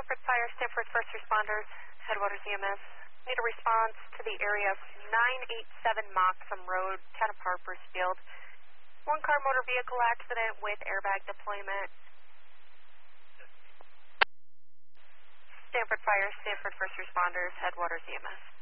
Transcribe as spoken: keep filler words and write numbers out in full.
Stanford Fire, Stanford First Responders, Headwaters E M S. Need a response to the area of nine eight seven Moxham Road, town of Harpersfield. One car motor vehicle accident with airbag deployment. Stanford Fire, Stanford First Responders, Headwaters E M S.